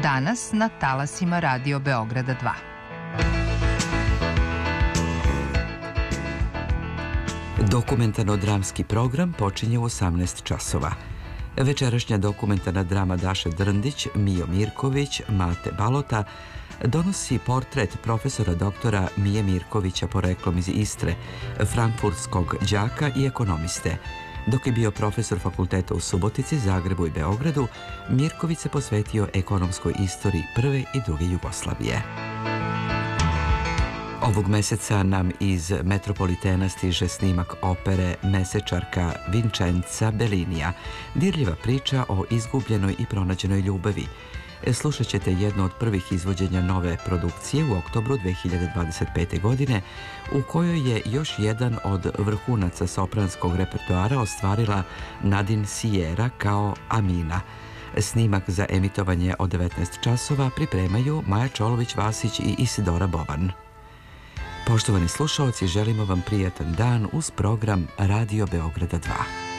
Danas na talasima Radio Beograda 2. Dokumentarno-dramski program počinje u 18 časova. Večerašnja dokumentarna drama Daše Drndić, Mijo Mirković, Mate Balota donosi portret profesora doktora Mije Mirkovića poreklom iz Istre, frankfurtskog đaka i ekonomiste. Dok je bio profesor fakulteta u Subotici, Zagrebu i Beogradu, Mirković se posvetio ekonomskoj istoriji prve i druge Jugoslavije. Ovog meseca nam iz Metropolitena stiže snimak opere Mesečarka Vincenza Bellinija, dirljiva priča o izgubljenoj i pronađenoj ljubavi. Slušat ćete jedno od prvih izvođenja nove produkcije u oktobru 2025. godine, u kojoj je još jedan od vrhunaca sopranskog repertoara ostvarila Nadine Sierra kao Amina. Snimak za emitovanje od 19 časova pripremaju Maja Čolović-Vasić i Isidora Boban. Poštovani slušaoci, želimo vam prijatan dan uz program Radio Beograda 2.